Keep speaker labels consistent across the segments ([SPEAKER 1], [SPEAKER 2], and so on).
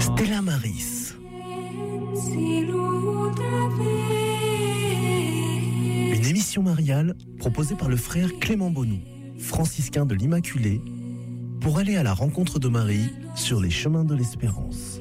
[SPEAKER 1] Stella Maris. Une émission mariale proposée par le frère Clément Bonou, franciscain de l'Immaculée, pour aller à la rencontre de Marie sur les chemins de l'espérance.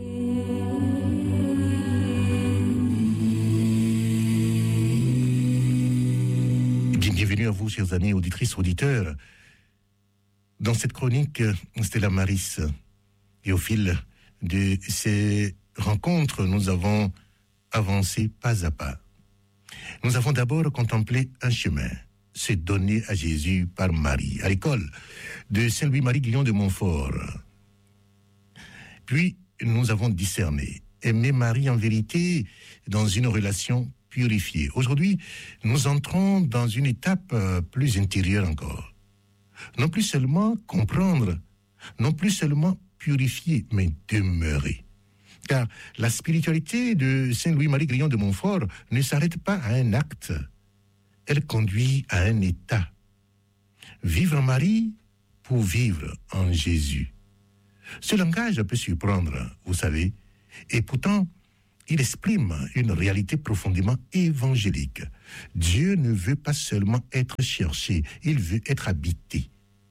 [SPEAKER 2] Bienvenue à vous, chers amis, auditrices, auditeurs. Dans cette chronique, Stella Maris, et au fil de ces rencontres, nous avons avancé pas à pas. Nous avons d'abord contemplé un chemin, se donner à Jésus par Marie, à l'école de Saint-Louis-Marie Guillon de Montfort. Puis, nous avons discerné, aimer Marie en vérité dans une relation purifiée. Aujourd'hui, nous entrons dans une étape plus intérieure encore. Non plus seulement comprendre, non plus seulement purifier, mais demeurer. Car la spiritualité de Saint-Louis-Marie Guillon de Montfort ne s'arrête pas à un acte. Elle conduit à un état. Vivre en Marie pour vivre en Jésus. Ce langage peut surprendre, vous savez, et pourtant, il exprime une réalité profondément évangélique. Dieu ne veut pas seulement être cherché, il veut être habité.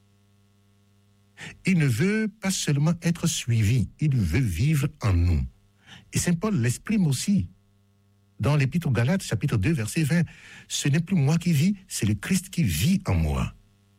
[SPEAKER 2] Il ne veut pas seulement être suivi, il veut vivre en nous. Et Saint Paul l'exprime aussi dans l'Épître aux Galates, chapitre 2, verset 20. « Ce n'est plus moi qui vis, c'est le Christ qui vit en moi. »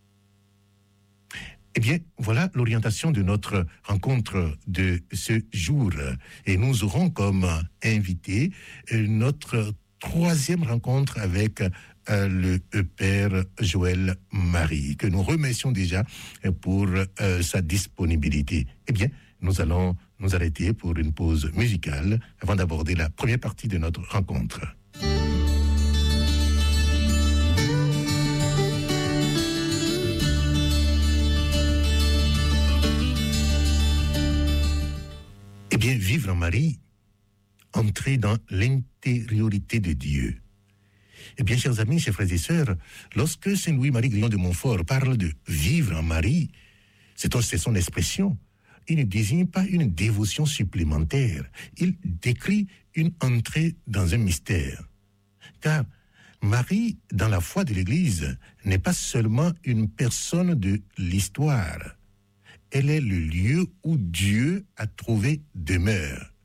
[SPEAKER 2] Eh bien, voilà l'orientation de notre rencontre de ce jour. Et nous aurons comme invité notre troisième rencontre avec le Père Joël Marie, que nous remercions déjà pour sa disponibilité. Eh bien, nous allons nous arrêter pour une pause musicale avant d'aborder la première partie de notre rencontre. Eh bien, vivre en Marie, entrer dans l'intériorité de Dieu. Eh bien, chers amis, chers frères et sœurs, lorsque Saint Louis-Marie Guillon de Montfort parle de vivre en Marie, c'est son expression. Il ne désigne pas une dévotion supplémentaire. Il décrit une entrée dans un mystère. Car Marie, dans la foi de l'Église, n'est pas seulement une personne de l'histoire. Elle est le lieu où Dieu a trouvé demeure.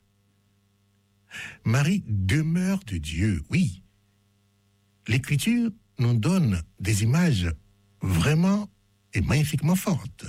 [SPEAKER 2] Marie demeure de Dieu, oui. L'Écriture nous donne des images vraiment et magnifiquement fortes.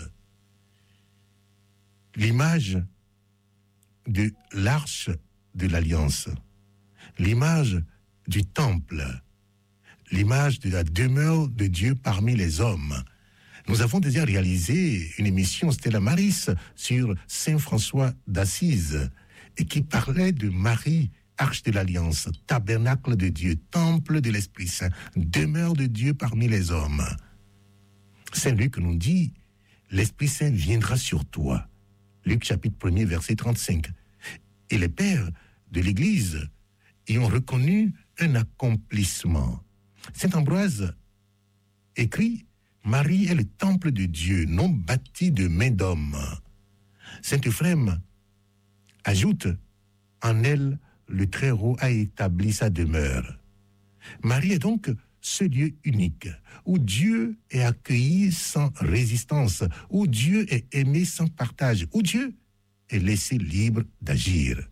[SPEAKER 2] L'image de l'arche de l'Alliance, l'image du temple, l'image de la demeure de Dieu parmi les hommes. Nous avons déjà réalisé une émission Stella Maris sur Saint François d'Assise et qui parlait de Marie, arche de l'Alliance, tabernacle de Dieu, temple de l'Esprit Saint, demeure de Dieu parmi les hommes. Saint Luc nous dit, l'Esprit Saint viendra sur toi. Luc chapitre 1er, verset 35. Et les pères de l'Église y ont reconnu un accomplissement. Saint Ambroise écrit, Marie est le temple de Dieu, non bâti de main d'homme. Saint Euphrème ajoute, en elle, le Très-Haut a établi sa demeure. Marie est donc ce lieu unique, où Dieu est accueilli sans résistance, où Dieu est aimé sans partage, où Dieu est laissé libre d'agir.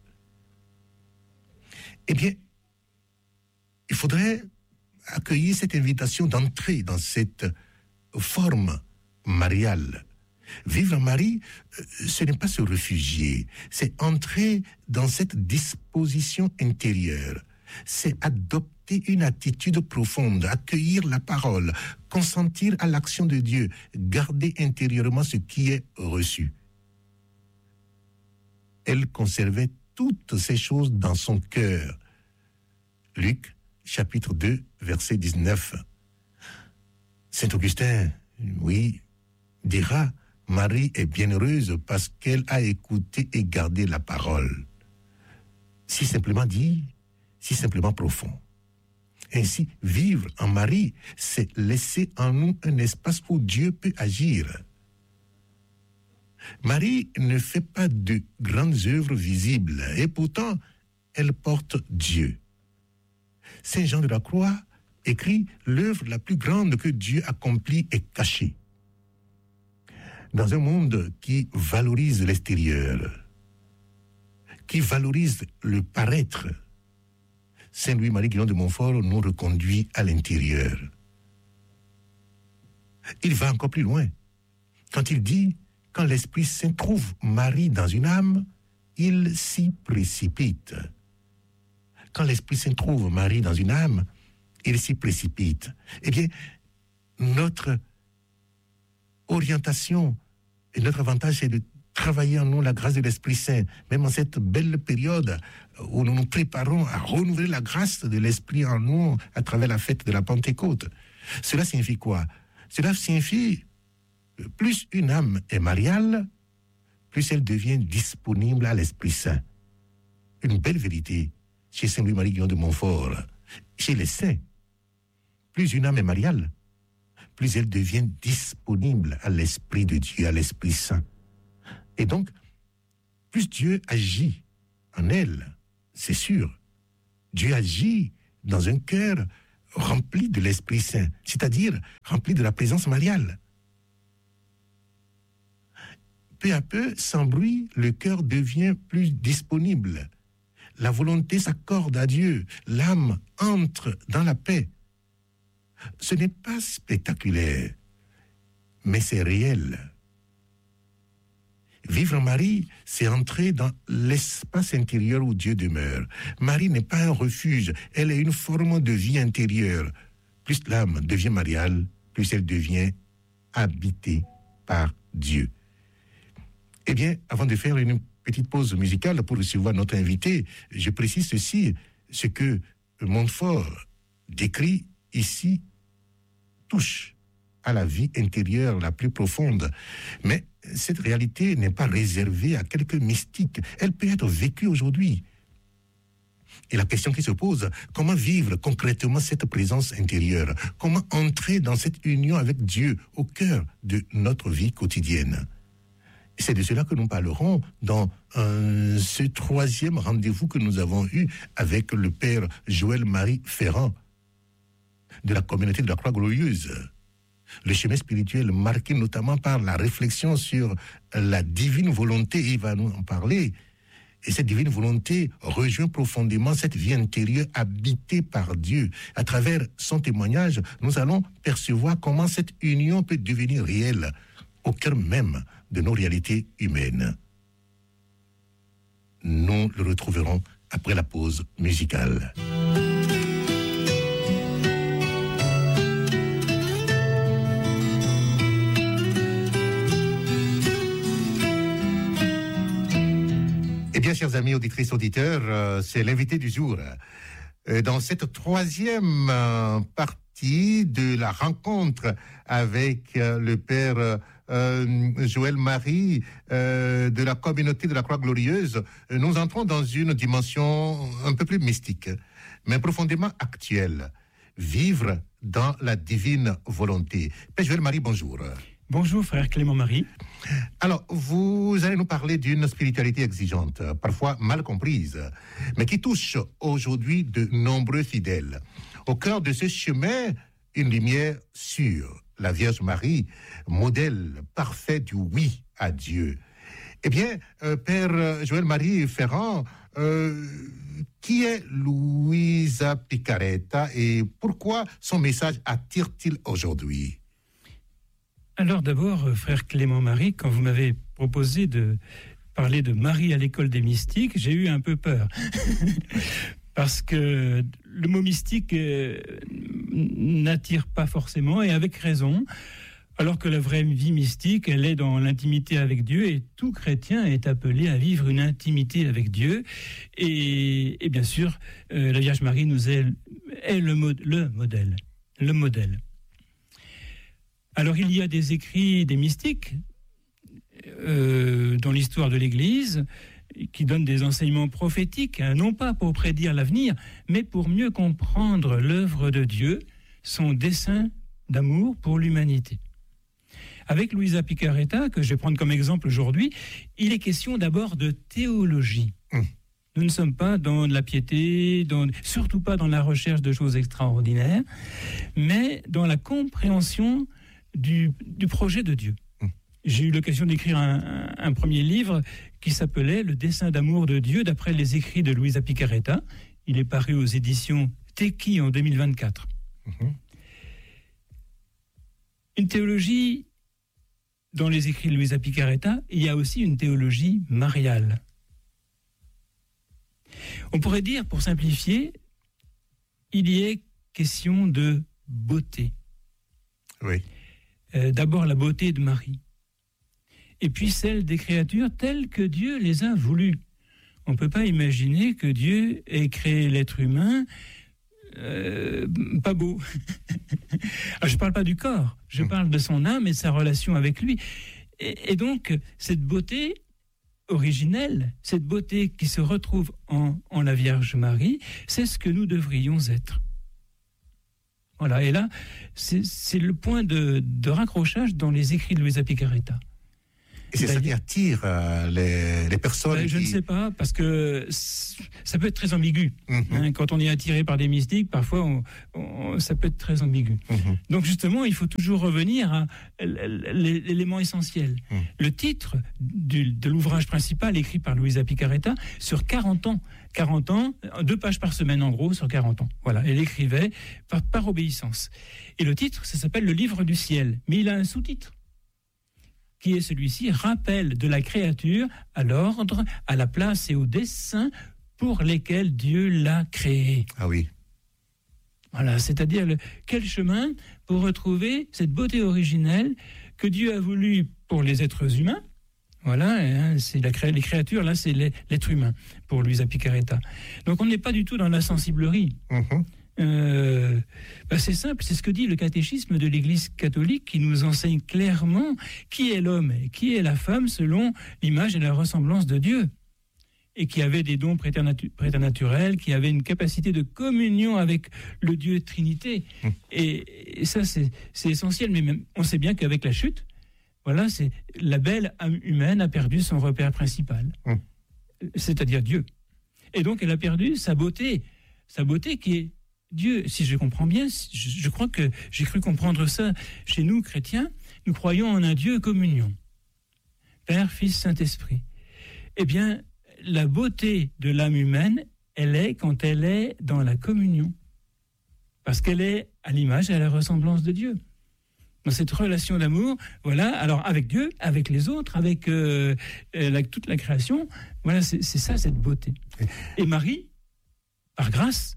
[SPEAKER 2] Eh bien, il faudrait accueillir cette invitation d'entrer dans cette forme mariale. Vivre en Marie, ce n'est pas se réfugier, c'est entrer dans cette disposition intérieure, c'est adopter une attitude profonde, accueillir la parole, consentir à l'action de Dieu, garder intérieurement ce qui est reçu. Elle conservait toutes ces choses dans son cœur. Luc, chapitre 2, verset 19. Saint Augustin, oui, dira, Marie est bienheureuse parce qu'elle a écouté et gardé la parole. Si simplement dit, si simplement profond. Ainsi, vivre en Marie, c'est laisser en nous un espace où Dieu peut agir. Marie ne fait pas de grandes œuvres visibles et pourtant, elle porte Dieu. Saint Jean de la Croix écrit « L'œuvre la plus grande que Dieu accomplit est cachée ». Dans un monde qui valorise l'extérieur, qui valorise le paraître, Saint Louis-Marie Guillaume de Montfort nous reconduit à l'intérieur. Il va encore plus loin. Quand il dit « Quand l'Esprit Saint trouve Marie dans une âme, il s'y précipite. » Quand l'Esprit Saint trouve Marie dans une âme, il s'y précipite. Eh bien, notre orientation et notre avantage, c'est de travailler en nous la grâce de l'Esprit Saint, même en cette belle période où nous nous préparons à renouveler la grâce de l'Esprit en nous à travers la fête de la Pentecôte. Cela signifie quoi? Cela signifie que plus une âme est mariale, plus elle devient disponible à l'Esprit Saint. Une belle vérité chez Saint Louis-Marie Guillaume de Montfort, chez les saints. Plus une âme est mariale, plus elle devient disponible à l'Esprit de Dieu, à l'Esprit Saint. Et donc, plus Dieu agit en elle, c'est sûr. Dieu agit dans un cœur rempli de l'Esprit Saint, c'est-à-dire rempli de la présence mariale. Peu à peu, sans bruit, le cœur devient plus disponible. La volonté s'accorde à Dieu, l'âme entre dans la paix. Ce n'est pas spectaculaire, mais c'est réel. Vivre en Marie, c'est entrer dans l'espace intérieur où Dieu demeure. Marie n'est pas un refuge, elle est une forme de vie intérieure. Plus l'âme devient mariale, plus elle devient habitée par Dieu. Eh bien, avant de faire une petite pause musicale pour recevoir notre invité, je précise ceci, ce que Montfort décrit ici touche à la vie intérieure la plus profonde. Mais cette réalité n'est pas réservée à quelques mystiques. Elle peut être vécue aujourd'hui. Et la question qui se pose, comment vivre concrètement cette présence intérieure? Comment entrer dans cette union avec Dieu au cœur de notre vie quotidienne? C'est de cela que nous parlerons dans ce troisième rendez-vous que nous avons eu avec le Père Joël-Marie Ferrand de la communauté de la Croix-Glorieuse. Le chemin spirituel marqué notamment par la réflexion sur la divine volonté, il va nous en parler. Et cette divine volonté rejoint profondément cette vie intérieure habitée par Dieu. À travers son témoignage, nous allons percevoir comment cette union peut devenir réelle au cœur même de nos réalités humaines. Nous le retrouverons après la pause musicale. Eh bien, chers amis auditrices, auditeurs, c'est l'invité du jour. Dans cette troisième partie de la rencontre avec le Père Joël-Marie de la communauté de la Croix-Glorieuse, nous entrons dans une dimension un peu plus mystique, mais profondément actuelle. Vivre dans la divine volonté. Père Joël-Marie, bonjour.
[SPEAKER 3] Bonjour, frère Clément-Marie.
[SPEAKER 2] Alors, vous allez nous parler d'une spiritualité exigeante, parfois mal comprise, mais qui touche aujourd'hui de nombreux fidèles. Au cœur de ce chemin, une lumière sûre, la Vierge Marie, modèle parfait du oui à Dieu. Eh bien, Père Joël-Marie Ferrand, qui est Luisa Picaretta et pourquoi son message attire-t-il aujourd'hui?
[SPEAKER 3] Alors d'abord, frère Clément-Marie, quand vous m'avez proposé de parler de Marie à l'école des mystiques, j'ai eu un peu peur. Parce que le mot mystique n'attire pas forcément, et avec raison, alors que la vraie vie mystique, elle est dans l'intimité avec Dieu, et tout chrétien est appelé à vivre une intimité avec Dieu. Et bien sûr, la Vierge Marie nous est le modèle. Alors il y a des écrits des mystiques dans l'histoire de l'Église qui donnent des enseignements prophétiques, non pas pour prédire l'avenir, mais pour mieux comprendre l'œuvre de Dieu, son dessein d'amour pour l'humanité. Avec Luisa Piccarreta, que je vais prendre comme exemple aujourd'hui, il est question d'abord de théologie. Nous ne sommes pas dans la piété, surtout pas dans la recherche de choses extraordinaires, mais dans la compréhension du projet de Dieu. J'ai eu l'occasion d'écrire un premier livre qui s'appelait « Le dessein d'amour de Dieu » d'après les écrits de Luisa Piccarreta. Il est paru aux éditions Teki en 2024. Une théologie, dans les écrits de Luisa Piccarreta, il y a aussi une théologie mariale. On pourrait dire, pour simplifier, il y est question de beauté.
[SPEAKER 2] Oui.
[SPEAKER 3] D'abord la beauté de Marie, et puis celle des créatures telles que Dieu les a voulues. On ne peut pas imaginer que Dieu ait créé l'être humain pas beau. Alors, je ne parle pas du corps, je parle de son âme et de sa relation avec lui. Et donc, cette beauté originelle, cette beauté qui se retrouve en la Vierge Marie, c'est ce que nous devrions être. Voilà, et là, c'est le point de raccrochage dans les écrits de Luisa Piccarreta.
[SPEAKER 2] Et c'est ça qui attire les personnes
[SPEAKER 3] Je ne sais pas, parce que ça peut être très ambigu. Quand on est attiré par des mystiques, parfois, ça peut être très ambigu. Donc justement, il faut toujours revenir à l'élément essentiel. Le titre de l'ouvrage principal, écrit par Luisa Piccarreta, sur 40 ans. 40 ans, 2 pages par semaine en gros, sur 40 ans. Voilà, elle écrivait par obéissance. Et le titre, ça s'appelle « Le livre du ciel ». Mais il a un sous-titre, qui est celui-ci, rappel de la créature à l'ordre, à la place et au dessein pour lesquels Dieu l'a créé.
[SPEAKER 2] Ah oui.
[SPEAKER 3] Voilà, c'est-à-dire quel chemin pour retrouver cette beauté originelle que Dieu a voulu pour les êtres humains. Voilà, c'est les créatures, là, c'est l'être humain, pour Luisa Piccarreta. Donc on n'est pas du tout dans la sensiblerie. C'est simple, c'est ce que dit le catéchisme de l'Église catholique qui nous enseigne clairement qui est l'homme et qui est la femme selon l'image et la ressemblance de Dieu, et qui avait des dons préternaturels, qui avait une capacité de communion avec le Dieu Trinité. Et ça, c'est essentiel, mais même, on sait bien qu'avec la chute, voilà, la belle âme humaine a perdu son repère principal, c'est-à-dire Dieu. Et donc elle a perdu sa beauté qui est Dieu. Si je comprends bien, je crois que j'ai cru comprendre ça chez nous, chrétiens, nous croyons en un Dieu communion. Père, Fils, Saint-Esprit. Eh bien, la beauté de l'âme humaine, elle est quand elle est dans la communion. Parce qu'elle est à l'image et à la ressemblance de Dieu. Dans cette relation d'amour, voilà, alors avec Dieu, avec les autres, avec toute la création, voilà, c'est ça, cette beauté. Et Marie, par grâce,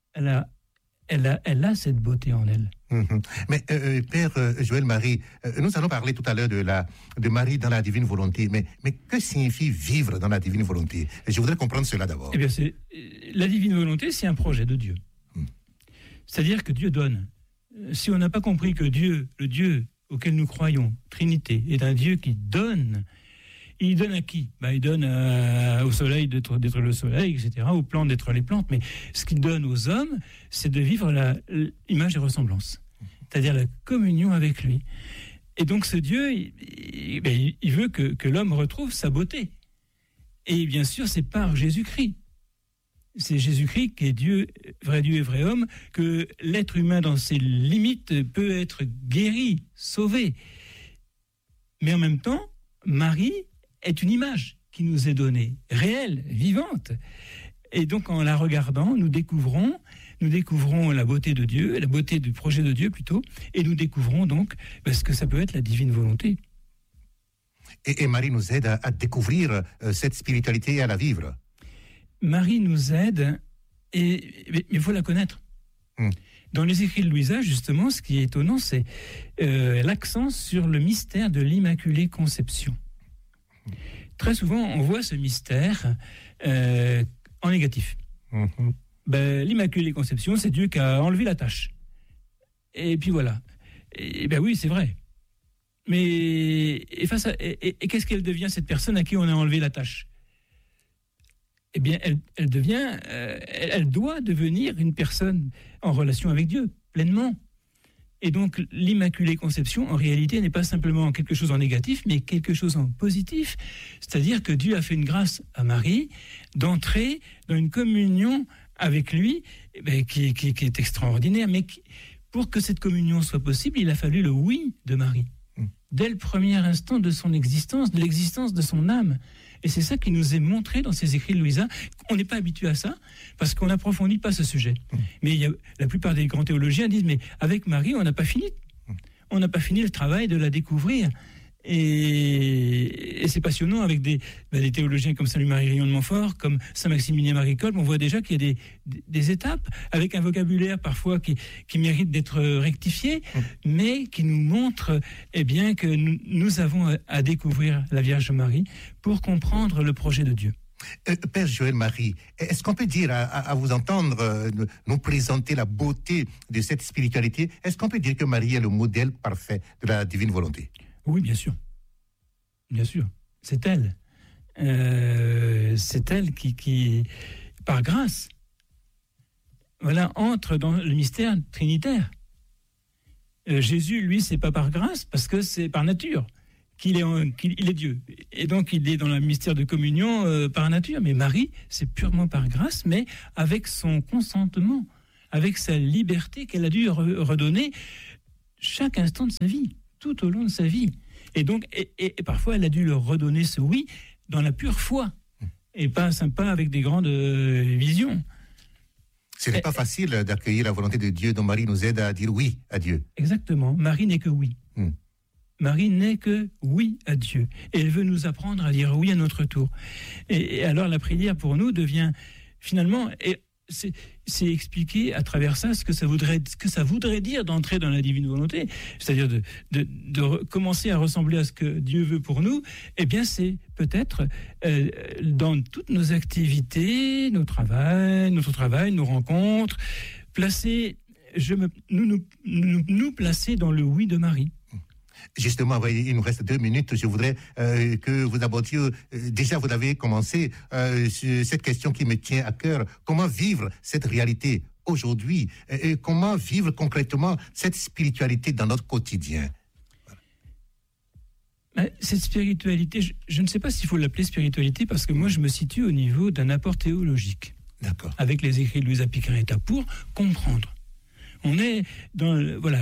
[SPEAKER 3] elle a cette beauté en elle.
[SPEAKER 2] Mais Père Joël Marie, nous allons parler tout à l'heure de Marie dans la divine volonté. Mais que signifie vivre dans la divine volonté? Je voudrais comprendre cela d'abord.
[SPEAKER 3] Eh bien, la divine volonté, c'est un projet de Dieu. C'est-à-dire que Dieu donne. Si on n'a pas compris que Dieu, le Dieu auquel nous croyons, Trinité, est un Dieu qui donne, il donne à qui? Il donne au soleil d'être le soleil, etc., aux plantes d'être les plantes. Mais ce qu'il donne aux hommes, c'est de vivre l'image et ressemblance, c'est-à-dire la communion avec lui. Et donc ce Dieu, il veut que l'homme retrouve sa beauté. Et bien sûr, c'est par Jésus-Christ. C'est Jésus-Christ qui est Dieu et vrai homme, que l'être humain dans ses limites peut être guéri, sauvé. Mais en même temps, Marie est une image qui nous est donnée, réelle, vivante. Et donc en la regardant, nous découvrons la beauté de Dieu, la beauté du projet de Dieu plutôt, et nous découvrons donc ce que ça peut être la divine volonté.
[SPEAKER 2] Et Marie nous aide à découvrir cette spiritualité et à la vivre.
[SPEAKER 3] Marie nous aide, mais il faut la connaître. Dans les écrits de Luisa, justement, ce qui est étonnant, c'est l'accent sur le mystère de l'Immaculée Conception. Très souvent, on voit ce mystère en négatif. L'Immaculée Conception, c'est Dieu qui a enlevé la tâche. Et puis voilà. Et oui, c'est vrai. Mais et qu'est-ce qu'elle devient, cette personne à qui on a enlevé la tâche? Eh bien, elle doit devenir une personne en relation avec Dieu, pleinement. Et donc, l'Immaculée Conception, en réalité, n'est pas simplement quelque chose en négatif, mais quelque chose en positif. C'est-à-dire que Dieu a fait une grâce à Marie d'entrer dans une communion avec lui, qui est extraordinaire. Mais pour que cette communion soit possible, il a fallu le oui de Marie. Dès le premier instant de son existence, de l'existence de son âme. Et c'est ça qui nous est montré dans ces écrits de Louisa. On n'est pas habitué à ça, parce qu'on n'approfondit pas ce sujet. Mais la plupart des grands théologiens disent, mais avec Marie, on n'a pas fini. On n'a pas fini le travail de la découvrir. Et c'est passionnant avec des théologiens comme Saint-Louis-Marie-Rion de Montfort, comme Saint-Maximilien-Marie Kolb. On voit déjà qu'il y a des étapes, avec un vocabulaire parfois qui mérite d'être rectifié, mais qui nous montre bien que nous avons à découvrir la Vierge Marie pour comprendre le projet de Dieu.
[SPEAKER 2] Père Joël Marie, est-ce qu'on peut dire, à vous entendre nous présenter la beauté de cette spiritualité, est-ce qu'on peut dire que Marie est le modèle parfait de la divine volonté ?
[SPEAKER 3] Oui, bien sûr. Bien sûr. C'est elle. C'est elle qui, par grâce, entre dans le mystère trinitaire. Jésus, lui, c'est pas par grâce, parce que c'est par nature qu'il est Dieu. Et donc, il est dans le mystère de communion par nature. Mais Marie, c'est purement par grâce, mais avec son consentement, avec sa liberté qu'elle a dû redonner chaque instant de sa vie, tout au long de sa vie. Et donc, et parfois, elle a dû leur redonner ce oui dans la pure foi, et pas avec des grandes visions.
[SPEAKER 2] Ce n'est pas facile d'accueillir la volonté de Dieu, dont Marie nous aide à dire oui à Dieu.
[SPEAKER 3] Exactement. Marie n'est que oui. Marie n'est que oui à Dieu. Et elle veut nous apprendre à dire oui à notre tour. Et alors, la prière pour nous devient finalement... C'est expliquer à travers ça ce que ça voudrait dire d'entrer dans la divine volonté, c'est-à-dire de commencer à ressembler à ce que Dieu veut pour nous. Eh bien, c'est peut-être dans toutes nos activités, notre travail, nos rencontres, nous placer dans le oui de Marie.
[SPEAKER 2] Justement, il nous reste 2 minutes. Je voudrais que vous abordiez, déjà vous avez commencé cette question qui me tient à cœur. Comment vivre cette réalité aujourd'hui et comment vivre concrètement cette spiritualité dans notre quotidien?
[SPEAKER 3] Cette spiritualité, je ne sais pas s'il faut l'appeler spiritualité, parce que moi je me situe au niveau d'un apport théologique.
[SPEAKER 2] D'accord. Avec
[SPEAKER 3] les écrits de Luisa Picarreta pour comprendre. On est dans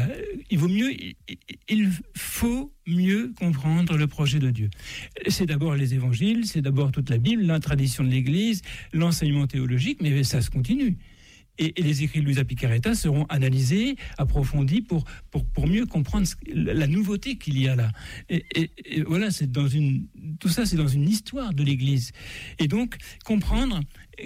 [SPEAKER 3] il faut mieux comprendre le projet de Dieu. C'est d'abord les évangiles, c'est d'abord toute la Bible, la tradition de l'Église, l'enseignement théologique, mais ça se continue. Et les écrits de Luisa Picarreta seront analysés, approfondis pour mieux comprendre la nouveauté qu'il y a là. Et voilà, tout ça, c'est dans une histoire de l'Église. Et donc, comprendre,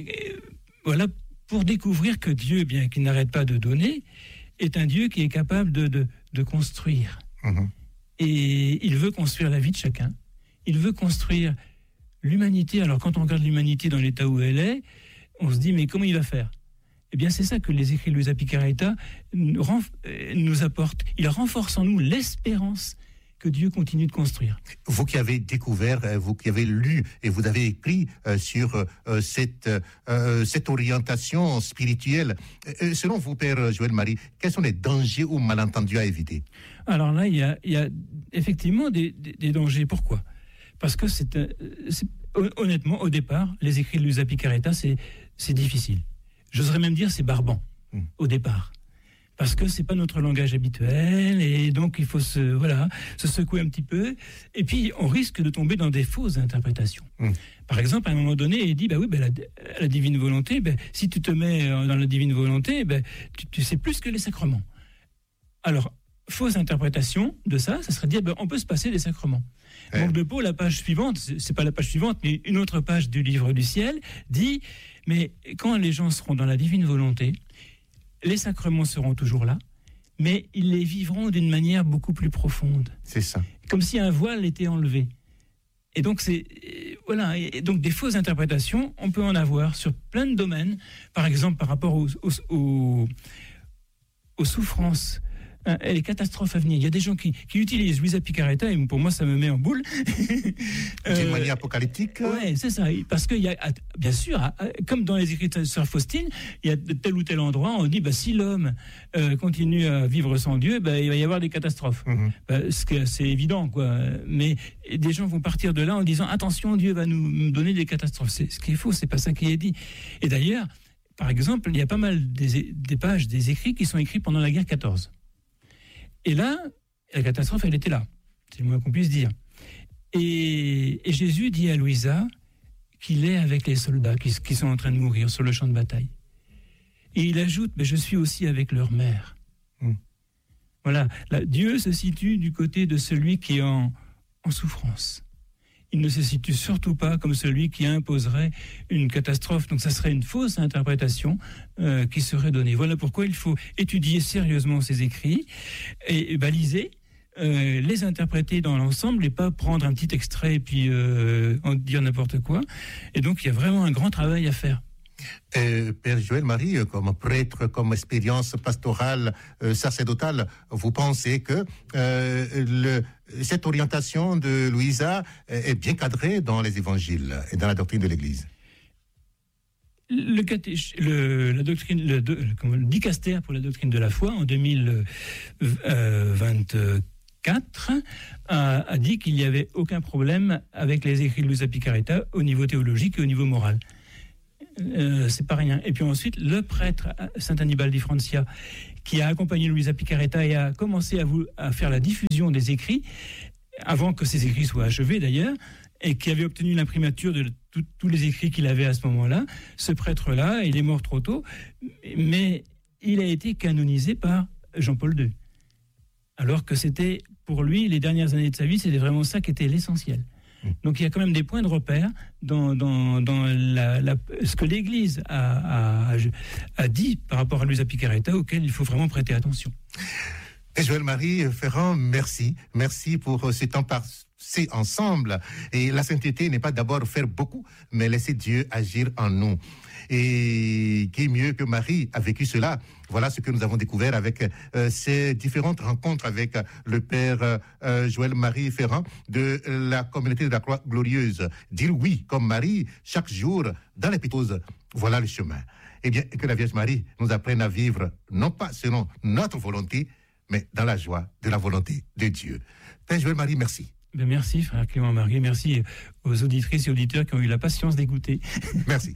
[SPEAKER 3] pour découvrir que Dieu, bien qu'il n'arrête pas de donner, est un Dieu qui est capable de construire. Et il veut construire la vie de chacun. Il veut construire l'humanité. Alors, quand on regarde l'humanité dans l'état où elle est, on se dit, mais comment il va faire ? Eh bien, c'est ça que les écrits de Luisa Picarreta nous apportent. Il renforce en nous l'espérance que Dieu continue de construire.
[SPEAKER 2] Vous qui avez découvert, vous qui avez lu et vous avez écrit sur cette orientation spirituelle, selon vous, Père Joël Marie, quels sont les dangers ou malentendus à éviter?
[SPEAKER 3] Alors là, il y a effectivement des dangers. Pourquoi? Parce que honnêtement, au départ, les écrits de Luisa Picarreta, c'est difficile. J'oserais même dire c'est barbant, au départ. Parce que c'est pas notre langage habituel, et donc il faut se secouer un petit peu. Et puis, on risque de tomber dans des fausses interprétations. Par exemple, à un moment donné, il dit, la divine volonté, si tu te mets dans la divine volonté, tu sais plus que les sacrements. Alors, fausse interprétation de ça serait de dire, on peut se passer des sacrements. Manque de peau, la page suivante, c'est pas la page suivante, mais une autre page du livre du ciel, dit, mais quand les gens seront dans la divine volonté, les sacrements seront toujours là, mais ils les vivront d'une manière beaucoup plus profonde.
[SPEAKER 2] C'est ça. Comme
[SPEAKER 3] si un voile était enlevé. Et donc, et donc des fausses interprétations, on peut en avoir sur plein de domaines. Par exemple, par rapport aux souffrances les catastrophes à venir. Il y a des gens qui utilisent Luisa Picaretta, et pour moi, ça me met en boule.
[SPEAKER 2] D'une manière apocalyptique.
[SPEAKER 3] Oui, c'est ça. Parce qu'il y a, bien sûr, comme dans les écrits de Sœur Faustine, il y a tel ou tel endroit, on dit, si l'homme continue à vivre sans Dieu, il va y avoir des catastrophes. C'est évident, quoi. Mais des gens vont partir de là en disant, attention, Dieu va nous donner des catastrophes. Ce qui est faux, c'est pas ça qui est dit. Et d'ailleurs, par exemple, il y a pas mal des pages, des écrits qui sont écrits pendant la guerre 14. Et là, la catastrophe, elle était là. C'est le moins qu'on puisse dire. Et Jésus dit à Louisa qu'il est avec les soldats qui sont en train de mourir sur le champ de bataille. Et il ajoute, je suis aussi avec leur mère. Voilà, là, Dieu se situe du côté de celui qui est en souffrance. Il ne se situe surtout pas comme celui qui imposerait une catastrophe. Donc ça serait une fausse interprétation qui serait donnée. Voilà pourquoi il faut étudier sérieusement ces écrits et baliser, les interpréter dans l'ensemble et pas prendre un petit extrait et puis en dire n'importe quoi. Et donc il y a vraiment un grand travail à faire.
[SPEAKER 2] Père Joël Marie, comme prêtre, comme expérience pastorale, sacerdotale, vous pensez que cette orientation de Louisa est bien cadrée dans les évangiles et dans la doctrine de l'Église?
[SPEAKER 3] Le dicastère pour la doctrine de la foi en 2024 a dit qu'il n'y avait aucun problème avec les écrits de Luisa Picaretta au niveau théologique et au niveau moral. C'est pas rien. Et puis ensuite, le prêtre Saint Annibal di Francia, qui a accompagné Luisa Picaretta et a commencé à faire la diffusion des écrits, avant que ces écrits soient achevés d'ailleurs, et qui avait obtenu l'imprimature de tous les écrits qu'il avait à ce moment-là. Ce prêtre-là, il est mort trop tôt, mais il a été canonisé par Jean-Paul II. Alors que c'était, pour lui, les dernières années de sa vie, c'était vraiment ça qui était l'essentiel. Donc il y a quand même des points de repère dans ce que l'Église a dit par rapport à Luisa Picaretta, auquel il faut vraiment prêter attention.
[SPEAKER 2] Et Joël Marie Ferrand, merci. Merci pour ce temps passé ensemble. Et la sainteté n'est pas d'abord faire beaucoup, mais laisser Dieu agir en nous. Et qui mieux que Marie a vécu cela? Voilà ce que nous avons découvert avec ces différentes rencontres avec le Père Joël Marie Ferrand de la communauté de la Croix Glorieuse. Dire oui, comme Marie, chaque jour, dans les pitoses, voilà le chemin. Eh bien, que la Vierge Marie nous apprenne à vivre, non pas selon notre volonté, mais dans la joie de la volonté de Dieu. Père Joël Marie, merci.
[SPEAKER 3] Merci, frère Clément Marie. Merci aux auditrices et auditeurs qui ont eu la patience d'écouter.
[SPEAKER 2] Merci.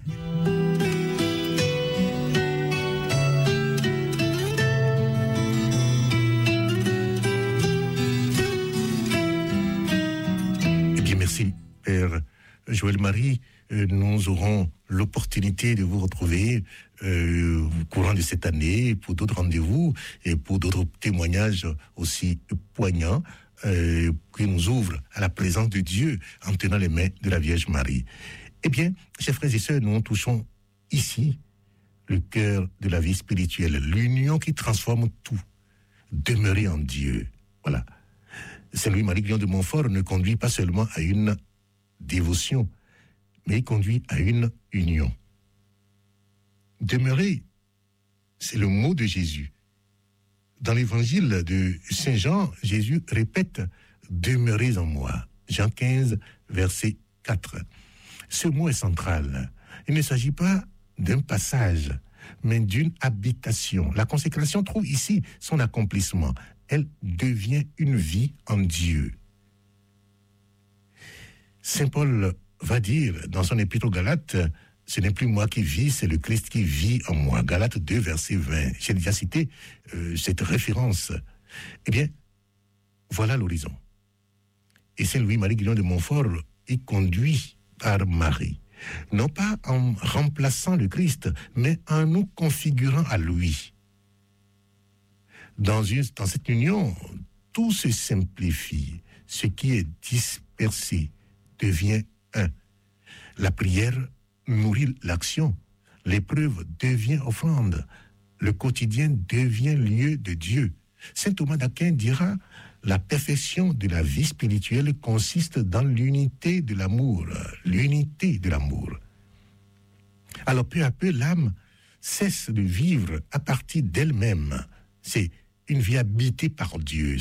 [SPEAKER 2] Eh bien, merci, Père Joël Marie. Nous aurons l'opportunité de vous retrouver au courant de cette année pour d'autres rendez-vous et pour d'autres témoignages aussi poignants qui nous ouvrent à la présence de Dieu en tenant les mains de la Vierge Marie. Eh bien, chers frères et sœurs, nous touchons ici le cœur de la vie spirituelle, l'union qui transforme tout, demeurer en Dieu. Voilà. Saint Louis-Marie Guillon de Montfort ne conduit pas seulement à une dévotion, mais il conduit à une union. Demeurer, c'est le mot de Jésus. Dans l'évangile de Saint Jean, Jésus répète « Demeurez en moi ». Jean 15, verset 4. Ce mot est central. Il ne s'agit pas d'un passage, mais d'une habitation. La consécration trouve ici son accomplissement. Elle devient une vie en Dieu. Saint Paul va dire dans son épître aux Galates, ce n'est plus moi qui vis, c'est le Christ qui vit en moi. Galates 2, verset 20. J'ai déjà cité cette référence. Eh bien, voilà l'horizon. Et Saint Louis-Marie Guillon de Montfort est conduit par Marie. Non pas en remplaçant le Christ, mais en nous configurant à lui. Dans cette union, tout se simplifie. Ce qui est dispersé devient un. La prière nourrit l'action. L'épreuve devient offrande. Le quotidien devient lieu de Dieu. Saint Thomas d'Aquin dira « La perfection de la vie spirituelle consiste dans l'unité de l'amour. » L'unité de l'amour. Alors peu à peu, l'âme cesse de vivre à partir d'elle-même. C'est une vie habitée par Dieu.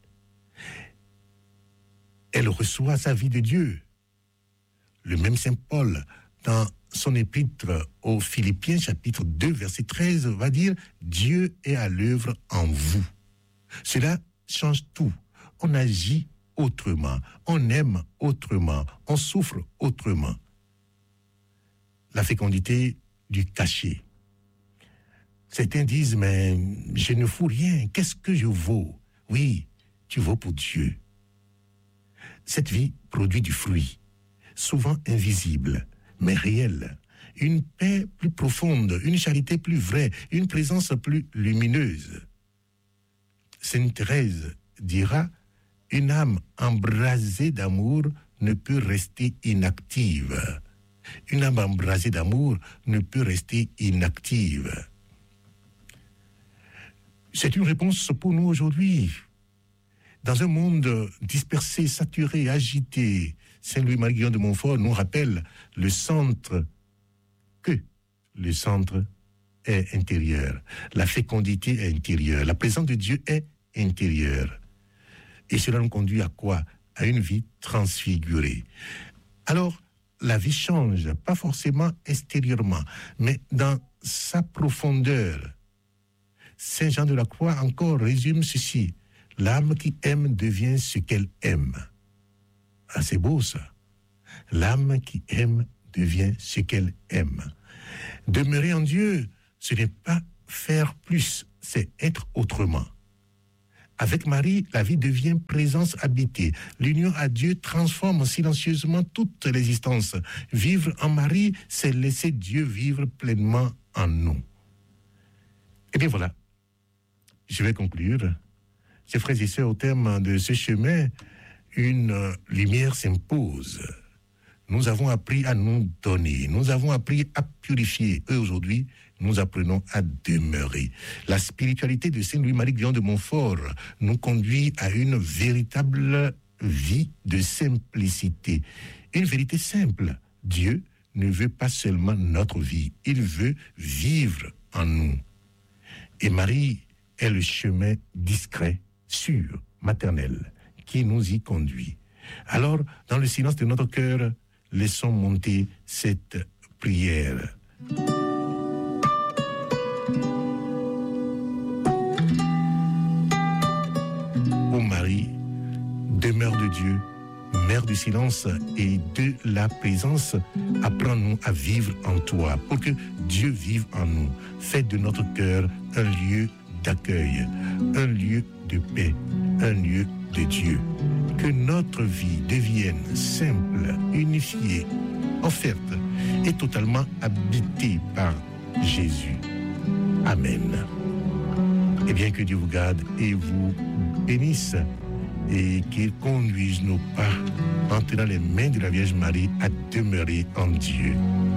[SPEAKER 2] Elle reçoit sa vie de Dieu. Le même Saint Paul, dans son épître aux Philippiens, chapitre 2, verset 13, va dire « Dieu est à l'œuvre en vous ». Cela change tout. On agit autrement, on aime autrement, on souffre autrement. La fécondité du cachet. Certains disent « Mais je ne fous rien, qu'est-ce que je vaux ?» Oui, tu vaux pour Dieu. Cette vie produit du fruit, souvent invisible, mais réel. Une paix plus profonde, une charité plus vraie, une présence plus lumineuse. Sainte Thérèse dira « Une âme embrasée d'amour ne peut rester inactive. » Une âme embrasée d'amour ne peut rester inactive. C'est une réponse pour nous aujourd'hui. Dans un monde dispersé, saturé, agité, Saint Louis-Marie Guillaume de Montfort nous rappelle le centre est intérieur. La fécondité est intérieure. La présence de Dieu est intérieure. Et cela nous conduit à quoi? À une vie transfigurée. Alors, la vie change, pas forcément extérieurement, mais dans sa profondeur. Saint Jean de la Croix encore résume ceci. L'âme qui aime devient ce qu'elle aime. Ah, c'est beau ça. L'âme qui aime devient ce qu'elle aime. Demeurer en Dieu, ce n'est pas faire plus, c'est être autrement. Avec Marie, la vie devient présence habitée. L'union à Dieu transforme silencieusement toute l'existence. Vivre en Marie, c'est laisser Dieu vivre pleinement en nous. Eh bien voilà, je vais conclure. Chers frères et sœurs, au terme de ce chemin, une lumière s'impose. Nous avons appris à nous donner, nous avons appris à purifier. Et aujourd'hui, nous apprenons à demeurer. La spiritualité de Saint Louis-Marie Guillaume de Montfort nous conduit à une véritable vie de simplicité. Une vérité simple. Dieu ne veut pas seulement notre vie, il veut vivre en nous. Et Marie est le chemin discret, sûr, maternel, qui nous y conduit. Alors, dans le silence de notre cœur, laissons monter cette prière. Ô Marie, demeure de Dieu, mère du silence et de la présence, apprends-nous à vivre en toi, pour que Dieu vive en nous. Fais de notre cœur un lieu d'accueil, un lieu de paix, un lieu de Dieu. Que notre vie devienne simple, unifiée, offerte et totalement habitée par Jésus. Amen. Eh bien, que Dieu vous garde et vous bénisse et qu'il conduise nos pas en tenant les mains de la Vierge Marie à demeurer en Dieu.